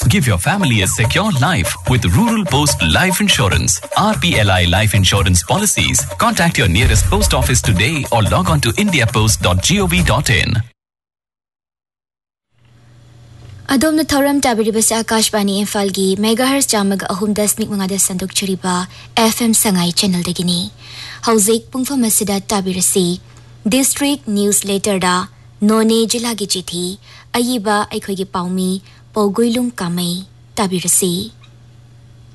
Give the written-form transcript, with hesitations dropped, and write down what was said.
Give your family a secure life with Rural Post Life Insurance. RPLI Life Insurance Policies. Contact your nearest post office today or log on to indiapost.gov.in. Adom na thauram tabiriba sa Akashvani Imphal-gi megahertz chamag ahum dasnik mga sandok churiba FM Sangay channel dagini. Hauzik pungfam asida tabirasi District Newsletter da None Jilagi Chithi Ayiba Aikhoigi Paumi Poguilung Kamay tabirasi.